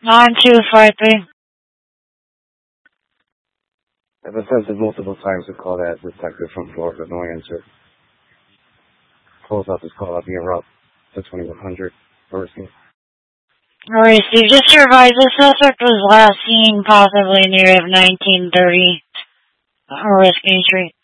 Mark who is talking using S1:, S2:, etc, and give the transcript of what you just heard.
S1: 9253.
S2: I've attempted multiple times to call that detective from Florida, no answer. Close out this call, I'll be en route to 2100 Burson.
S1: Alright, Steve, just to revise, the suspect was last seen possibly near 1930 Oriskany Street.